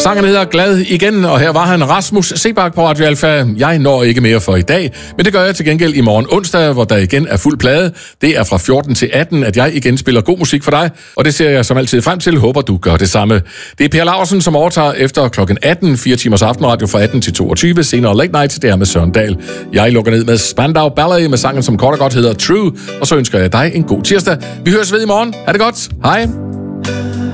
Sangen hedder Glad igen, og her var han Rasmus Seebach på Radio Alfa. Jeg når ikke mere for i dag, men det gør jeg til gengæld i morgen onsdag, hvor der igen er fuld plade. Det er fra 14 til 18, at jeg igen spiller god musik for dig, og det ser jeg som altid frem til. Håber du gør det samme. Det er Per Laursen, som overtager efter klokken 18, 4 timers aftenradio fra 18 til 22, senere Late Night, det er med Søren Dahl. Jeg lukker ned med Spandau Ballet med sangen, som kort og godt hedder True, og så ønsker jeg dig en god tirsdag. Vi høres ved i morgen. Ha' det godt. Hej.